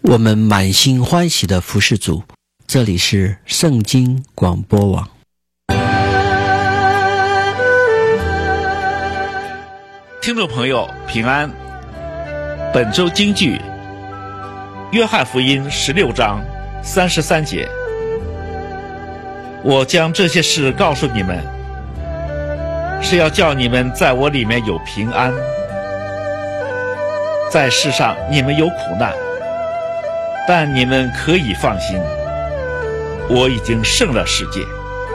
我们满心欢喜的服侍主。这里是圣经广播网。 听众朋友平安，本周金句约翰福音16章33节，我将这些事告诉你们，是要叫你们在我里面有平安。在世上你们有苦难，但你们可以放心，我已经胜了世界。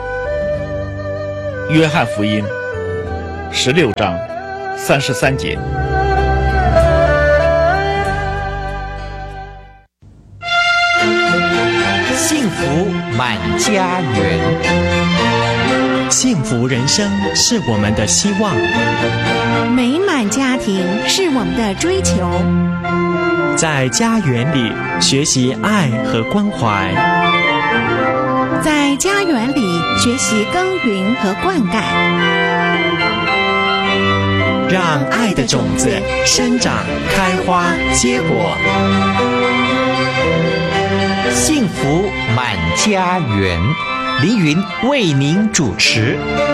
约翰福音16章33节。 幸福满家园， 幸福人生是我们的希望， 美满家庭是我们的追求。 在家园里学习爱和关怀， 在家园里学习耕耘和灌溉， 让爱的种子生长、开花、结果。 幸福满家园，凌云为您主持。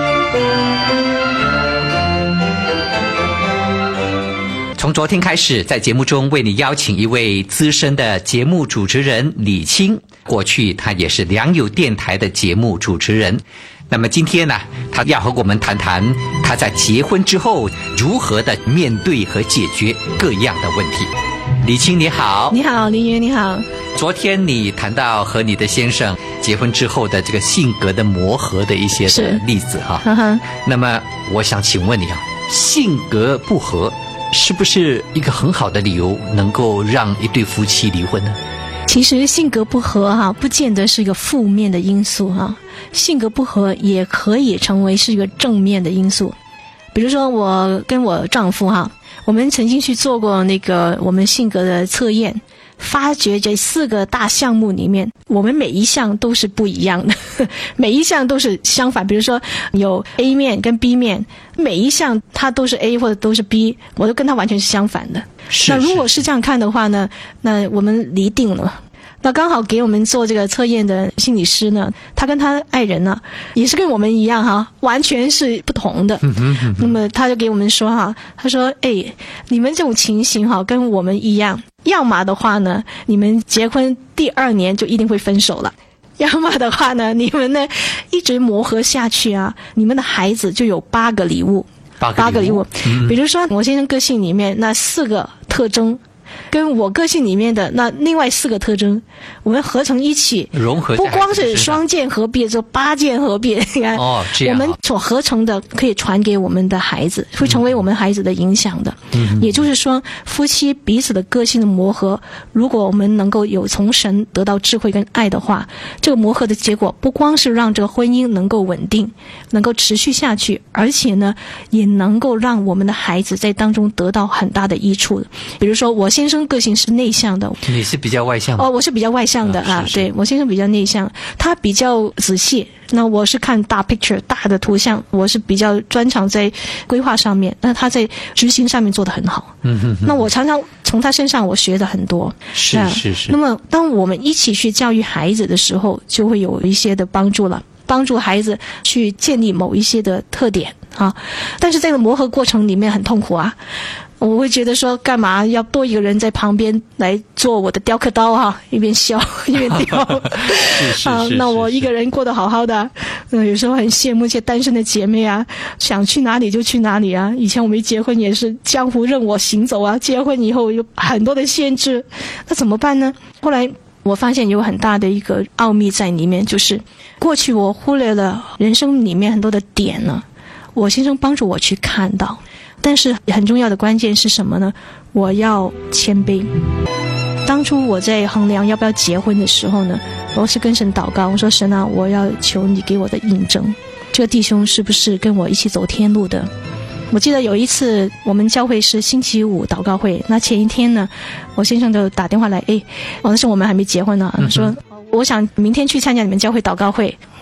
从昨天开始，在节目中为你邀请一位资深的节目主持人李青，过去他也是良友电台的节目主持人。那么今天呢，他要和我们谈谈他在结婚之后如何的面对和解决各样的问题。李青你好。 你好，凌云你好。 昨天你谈到和你的先生结婚之后的这个性格的磨合的一些的例子哈。那么我想请问你啊，性格不合是不是一个很好的理由能够让一对夫妻离婚呢？ 其实性格不合不见得是一个负面的因素性格不合也可以成为是一个正面的因素。比如说我跟我丈夫我们曾经去做过那个我们性格的测验，发觉这4个大项目里面，我们每一项都是不一样的每一项都是相反。比如说有 A 面跟 B 面，每一项它都是 A 或者都是 B， 我都跟他完全是相反的。那如果是这样看的话呢，那我们离定了。那刚好给我们做这个测验的心理师呢，他跟他爱人呢也是跟我们一样完全是不同的。那么他就给我们说他说你们这种情形跟我们一样，要么的话呢，你们结婚第2年就一定会分手了，要么的话呢，你们呢一直磨合下去你们的孩子就有8个礼物。8个礼物。比如说我先生个性里面那4个特征，跟我个性里面的那另外4个特征，我们合成一起， 融合， 不光是双剑合璧，就8剑合璧。你看这样我们所合成的可以传给我们的孩子，会成为我们孩子的影响的。也就是说，夫妻彼此的个性的磨合，如果我们能够有从神得到智慧跟爱的话，这个磨合的结果不光是让这个婚姻能够稳定，能够持续下去，而且呢也能够让我们的孩子在当中得到很大的益处的。比如说我先生个性是内向的， 你是比较外向的。 我是比较外向的对，我先生比较内向，他比较仔细，那我是看大 picture 大的图像，我是比较专长在规划上面，那他在执行上面做得很好。那我常常从他身上我学的很多。 是。 那么当我们一起去教育孩子的时候，就会有一些的帮助了，帮助孩子去建立某一些的特点但是这个磨合过程里面很痛苦我会觉得说，干嘛要多一个人在旁边来做我的雕刻刀一边削一边雕那我一个人过得好好的有时候很羡慕一些单身的姐妹想去哪里就去哪里以前我没结婚也是江湖任我行走结婚以后有很多的限制，那怎么办呢？后来我发现有很大的一个奥秘在里面，就是过去我忽略了人生里面很多的点呢，我先生帮助我去看到。但是很重要的关键是什么呢？我要谦卑。当初我在衡量要不要结婚的时候呢，我是跟神祷告，我说神我要求你给我的印证，这个弟兄是不是跟我一起走天路的。我记得有一次我们教会是星期5祷告会，那前一天呢，我先生就打电话来，那时候我们还没结婚呢，说我想明天去参加你们教会祷告会。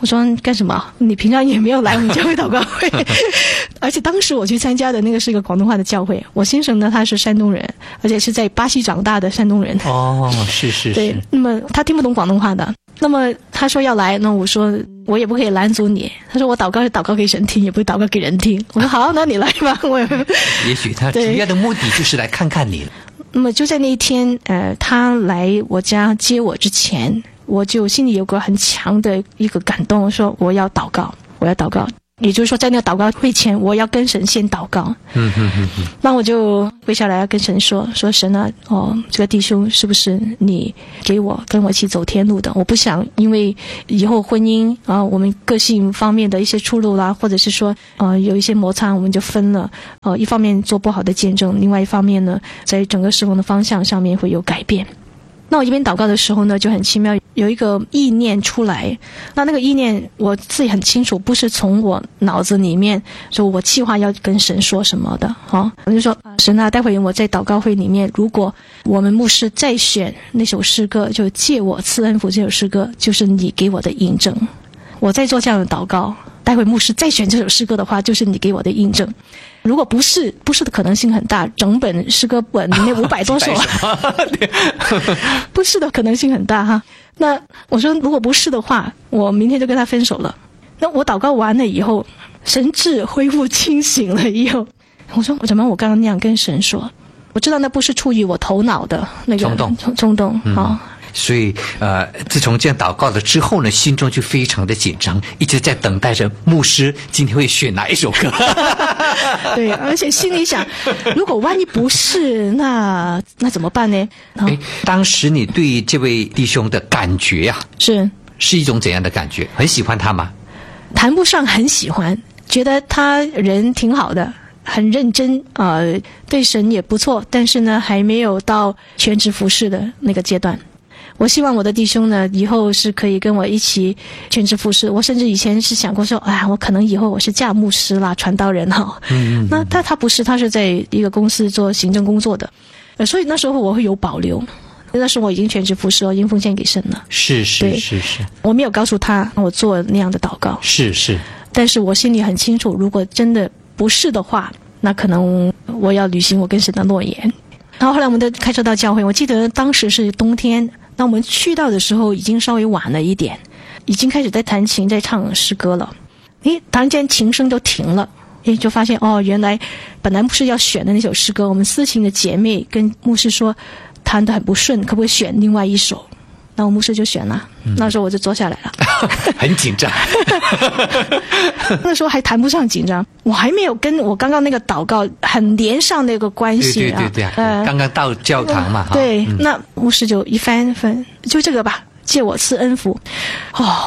我说干什么？你平常也没有来我们教会祷告会，而且当时我去参加的那个是一个广东话的教会。我先生呢，他是山东人，而且是在巴西长大的山东人。 哦，是。 对，那么他听不懂广东话的。那么他说要来，那我说我也不可以拦阻你。他说我祷告是祷告给神听，也不是祷告给人听。我说好，那你来吧。 也许他主要的目的就是来看看你。 那么就在那一天，他来我家接我之前，我就心里有个很强的一个感动，说我要祷告。也就是说，在那个祷告会前，我要跟神先祷告。那我就跪下来要跟神说神啊，这个弟兄是不是你给我跟我一起走天路的？我不想因为以后婚姻我们个性方面的一些出路啦，或者是说有一些摩擦，我们就分了。一方面做不好的见证，另外一方面呢，在整个侍奉的方向上面会有改变。那我一边祷告的时候呢，就很奇妙，有一个意念出来。那个意念我自己很清楚，不是从我脑子里面说我计划要跟神说什么的。我就说神啊，待会我在祷告会里面，如果我们牧师再选那首诗歌，就借我赐恩福这首诗歌，就是你给我的印证。我在做这样的祷告，待会牧师再选这首诗歌的话，就是你给我的印证。如果不是的可能性很大，整本诗歌本里面500多首不是的可能性很大哈。那我说如果不是的话，我明天就跟他分手了。那我祷告完了以后，神智恢复清醒了以后，我说怎么我刚刚那样跟神说？我知道那不是出于我头脑的那个冲动所以自从这样祷告了之后呢，心中就非常的紧张，一直在等待着牧师今天会选哪一首歌。 对，而且心里想，如果万一不是，那怎么办呢？ 当时你对这位弟兄的感觉是一种怎样的感觉？很喜欢他吗？ 谈不上很喜欢，觉得他人挺好的，很认真对神也不错，但是呢还没有到全职服侍的那个阶段。我希望我的弟兄呢，以后是可以跟我一起全职服侍。我甚至以前是想过说，我可能以后我是嫁牧师啦，传道人哈。那他不是，他是在一个公司做行政工作的，所以那时候我会有保留。那时候我已经全职服侍，已经奉献给神了。是。我没有告诉他我做那样的祷告。是。但是我心里很清楚，如果真的不是的话，那可能我要履行我跟神的诺言。然后后来我们开车到教会，我记得当时是冬天。那我们去到的时候已经稍微晚了一点，已经开始在弹琴在唱诗歌了。突然间琴声就停了，就发现原来本来牧师要选的那首诗歌，我们司琴的姐妹跟牧师说弹得很不顺，可不可以选另外一首？那我牧师就选了。那时候我就坐下来了。 很紧张。 那时候还谈不上紧张，我还没有跟我刚刚那个祷告很连上那个关系啊。 对，刚刚到教堂嘛。 对，那牧师就一翻就这个吧，借我赐恩福。哇！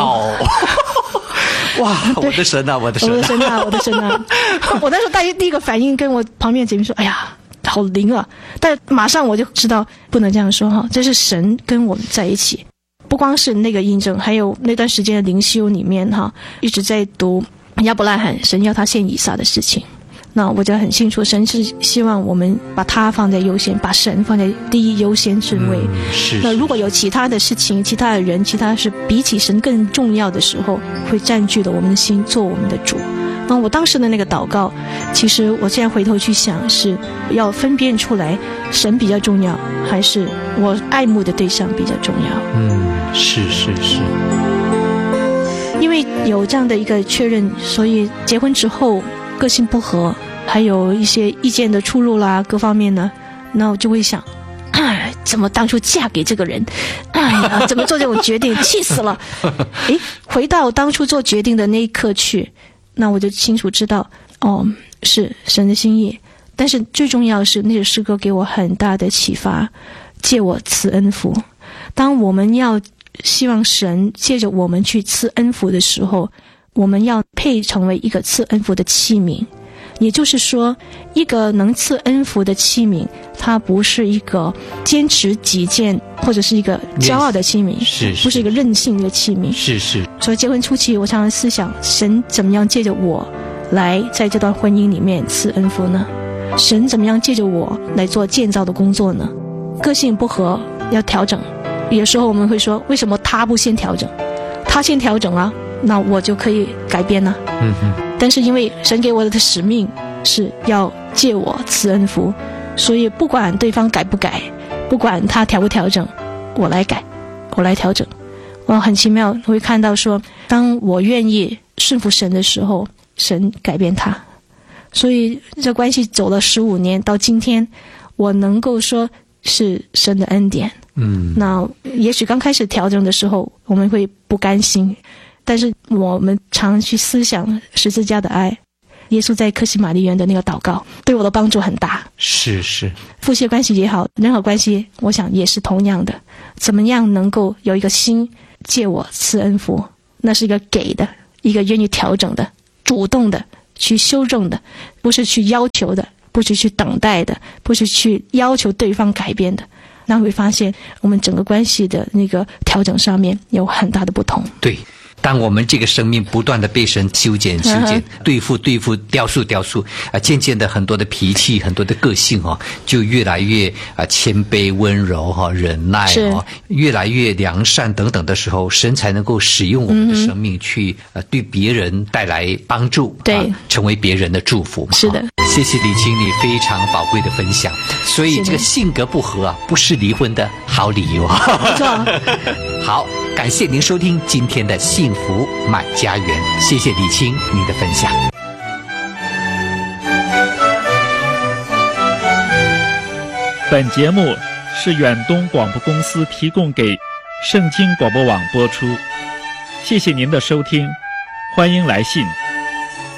我的神啊！我的神啊！ 我那时候第一个反应跟我旁边的姐妹说：“哎呀，好灵啊！”但马上我就知道不能这样说哈，这是神跟我们在一起。不光是那个印证，还有那段时间的灵修里面一直在读亚伯拉罕神要他献以撒的事情。那我就很清楚，神是希望我们把他放在优先，把神放在第一优先顺位。那如果有其他的事情、其他的人、其他是比起神更重要的时候，会占据了我们的心，做我们的主。那我当时的那个祷告，其实我现在回头去想，是要分辨出来神比较重要，还是我爱慕的对象比较重要。 是。 因为有这样的一个确认，所以结婚之后个性不合，还有一些意见的出入啦，各方面呢，那我就会想，怎么当初嫁给这个人？怎么做这种决定？气死了！回到当初做决定的那一刻去，那我就清楚知道，是神的心意。但是最重要的是，那首诗歌给我很大的启发，借我赐恩福。当我们要希望神借着我们去赐恩福的时候，我们要配成为一个赐恩福的器皿。也就是说，一个能赐恩福的器皿，它不是一个坚持己见或者是一个骄傲的器皿，不是一个任性的器皿。所以结婚初期，我常常思想，神怎么样借着我来在这段婚姻里面赐恩福呢？神怎么样借着我来做建造的工作呢？个性不合要调整，有时候我们会说，为什么他不先调整？他先调整啊， 那我就可以改变了。但是因为神给我的使命是要借我赐恩福，所以不管对方改不改，不管他调不调整，我来改，我来调整。我很奇妙会看到说，当我愿意顺服神的时候，神改变他。所以这关系走了15年，到今天我能够说是神的恩典。那也许刚开始调整的时候我们会不甘心，但是我们常去思想十字架的爱，耶稣在客西马尼园的那个祷告对我的帮助很大。 是夫妻关系也好，任何关系我想也是同样的，怎么样能够有一个心借我赐恩福，那是一个给的，一个愿意调整的，主动的去修正的，不是去要求的，不是去等待的，不是去要求对方改变的，那会发现我们整个关系的那个调整上面有很大的不同。 对，当我们这个生命不断的被神修剪、对付、雕塑，渐渐的很多的脾气、很多的个性就越来越谦卑、温柔忍耐越来越良善等等的时候，神才能够使用我们的生命去对别人带来帮助， 对， 成为别人的祝福。 是的， 谢谢李青你非常宝贵的分享。所以这个性格不合不是离婚的好理由。 没错。 好，感谢您收听今天的幸福满家园，谢谢李青你的分享。 本节目是远东广播公司提供给圣经广播网播出，谢谢您的收听，欢迎来信。